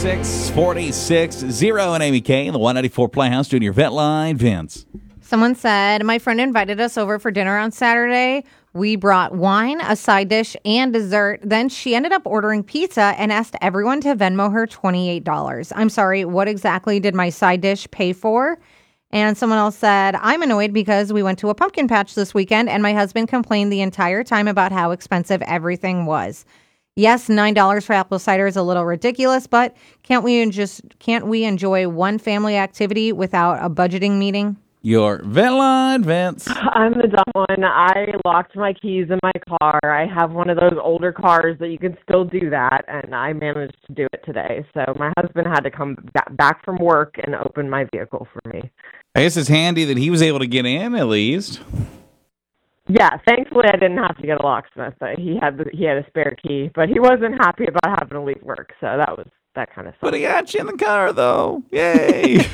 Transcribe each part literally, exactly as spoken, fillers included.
six four six zero and Amy K in the one ninety-four Playhouse doing your vent line, Vince. Someone said, my friend invited us over for dinner on Saturday. We brought wine, a side dish, and dessert. Then she ended up ordering pizza and asked everyone to Venmo her twenty-eight dollars. I'm sorry, what exactly did my side dish pay for? And someone else said, I'm annoyed because we went to a pumpkin patch this weekend and my husband complained the entire time about how expensive everything was. Yes, nine dollars for apple cider is a little ridiculous, but can't we just can't we enjoy one family activity without a budgeting meeting? Your vent line, Vince. I'm the dumb one. I locked my keys in my car. I have one of those older cars that you can still do that, and I managed to do it today. So my husband had to come back from work and open my vehicle for me. I guess it's handy that he was able to get in at least. Yeah, thankfully I didn't have to get a locksmith. He had the, he had a spare key, but he wasn't happy about having to leave work. So that was that kind of stuff. But he got you in the car, though. Yay!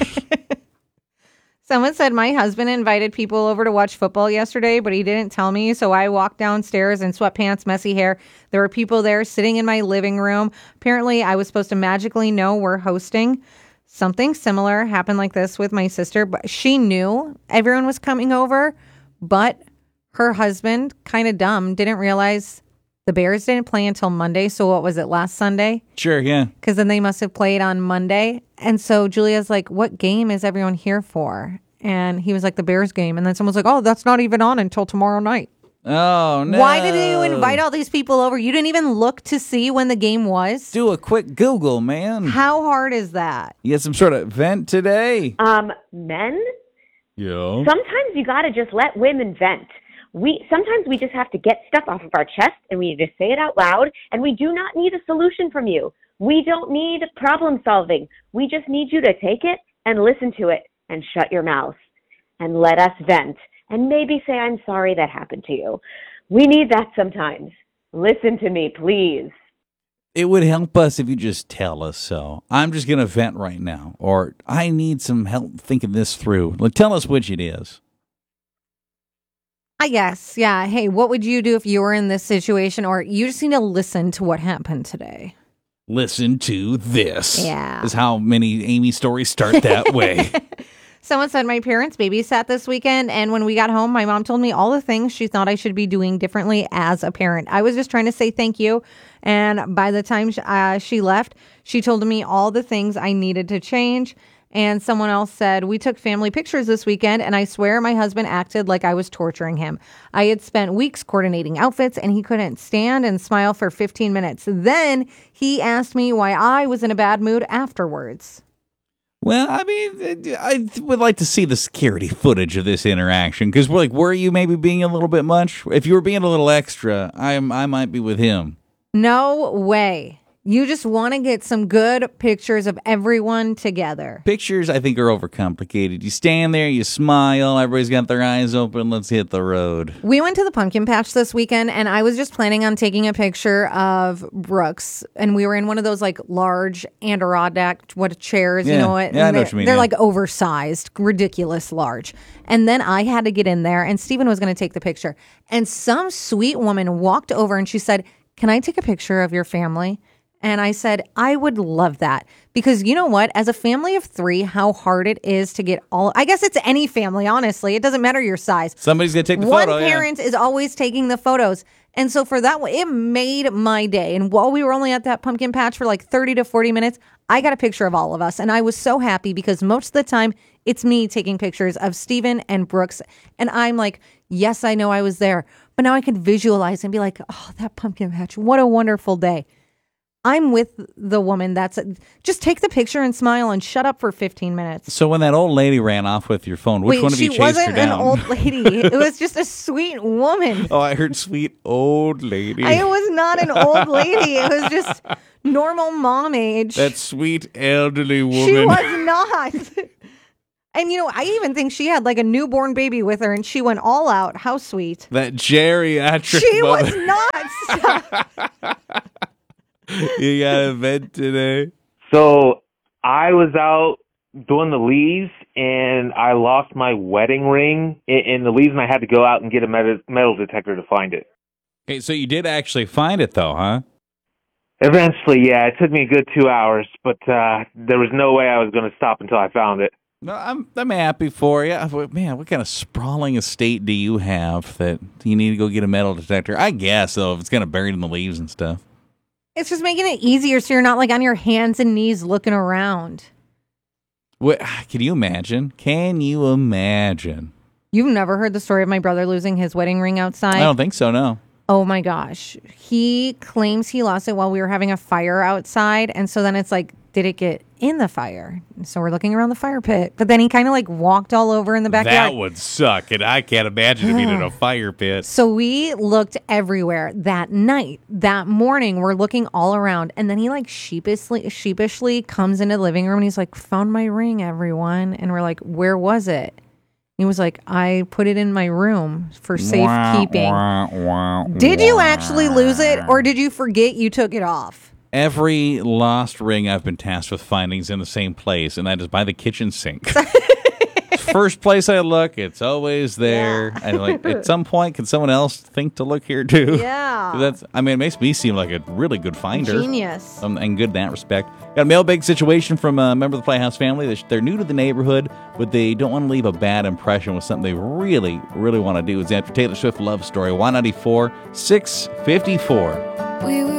Someone said my husband invited people over to watch football yesterday, but he didn't tell me. So I walked downstairs in sweatpants, messy hair. There were people there sitting in my living room. Apparently, I was supposed to magically know we're hosting. Something similar happened like this with my sister, but she knew everyone was coming over, but her husband, kind of dumb, didn't realize the Bears didn't play until Monday. So what was it, last Sunday? Sure, yeah. Because then they must have played on Monday. And so Julia's like, what game is everyone here for? And he was like, the Bears game. And then someone's like, oh, that's not even on until tomorrow night. Oh, no. Why did you invite all these people over? You didn't even look to see when the game was? Do a quick Google, man. How hard is that? You had some sort of vent today? Um, men? Yeah. Sometimes you got to just let women vent. We sometimes we just have to get stuff off of our chest and we just say it out loud, and we do not need a solution from you. We don't need problem solving. We just need you to take it and listen to it and shut your mouth and let us vent and maybe say, I'm sorry that happened to you. We need that sometimes. Listen to me, please. It would help us if you just tell us so. I'm just going to vent right now, or I need some help thinking this through. Like, tell us which it is. I guess, yeah. Hey, what would you do if you were in this situation? Or you just need to listen to what happened today. Listen to this. Yeah. Is how many Amy stories start that way. Someone said my parents babysat this weekend, and when we got home, my mom told me all the things she thought I should be doing differently as a parent. I was just trying to say thank you, and by the time she, uh, she left, she told me all the things I needed to change. And someone else said, we took family pictures this weekend, and I swear my husband acted like I was torturing him. I had spent weeks coordinating outfits, and he couldn't stand and smile for fifteen minutes. Then he asked me why I was in a bad mood afterwards. Well, I mean, I would like to see the security footage of this interaction, because we're like, were you maybe being a little bit much? If you were being a little extra, I I might be with him. No way. You just want to get some good pictures of everyone together. Pictures, I think, are overcomplicated. You stand there, you smile, everybody's got their eyes open, let's hit the road. We went to the pumpkin patch this weekend, and I was just planning on taking a picture of Brooks, and we were in one of those, like, large Adirondack what chairs, yeah. you know what? Yeah, I know they're, what you mean. They're, yeah. like, oversized, ridiculous large. And then I had to get in there, and Steven was going to take the picture. And some sweet woman walked over, and she said, can I take a picture of your family? And I said, I would love that. Because you know what? As a family of three, how hard it is to get all... I guess it's any family, honestly. It doesn't matter your size. Somebody's going to take the One photo. One parent yeah. is always taking the photos. And so for that one, it made my day. And while we were only at that pumpkin patch for like thirty to forty minutes, I got a picture of all of us. And I was so happy because most of the time, it's me taking pictures of Steven and Brooks. And I'm like, yes, I know I was there. But now I can visualize and be like, oh, that pumpkin patch. What a wonderful day. I'm with the woman that's just take the picture and smile and shut up for fifteen minutes. So when that old lady ran off with your phone, which Wait, one of you chased her down? she wasn't an old lady. It was just a sweet woman. Oh, I heard sweet old lady. I was not an old lady. It was just normal mom age. That sweet elderly woman. She was not. And, you know, I even think she had like a newborn baby with her and she went all out. How sweet. That geriatric She woman. was not. You got a vent today. So I was out doing the leaves and I lost my wedding ring in, in the leaves, and I had to go out and get a metal, metal detector to find it. Okay, so you did actually find it though, huh? Eventually, yeah. It took me a good two hours, but uh, there was no way I was going to stop until I found it. No, I'm I'm happy for you. Man, what kind of sprawling estate do you have that you need to go get a metal detector? I guess, though, if it's kind of buried in the leaves and stuff. It's just making it easier so you're not like on your hands and knees looking around. What, can you imagine? Can you imagine? You've never heard the story of my brother losing his wedding ring outside? I don't think so, no. Oh my gosh. He claims he lost it while we were having a fire outside. And so then it's like, did it get in the fire? And so we're looking around the fire pit. But then he kind of like walked all over in the backyard. That would suck. And I can't imagine it being in a fire pit. So we looked everywhere that night. That morning, we're looking all around. And then he like sheepishly, sheepishly comes into the living room and he's like, found my ring, everyone. And we're like, where was it? He was like, I put it in my room for safekeeping. Wah, wah, wah, did you wah. actually lose it, or did you forget you took it off? Every lost ring I've been tasked with finding is in the same place, and that is by the kitchen sink. First place I look, it's always there. Yeah. And like, at some point, can someone else think to look here too? Yeah. That's. I mean, it makes me seem like a really good finder. Genius. Um, and good in that respect. Got a mailbag situation from a member of the Playhouse family. They're new to the neighborhood, but they don't want to leave a bad impression with something they really, really want to do. It's after Taylor Swift Love Story, Y ninety-four, six fifty-four. We were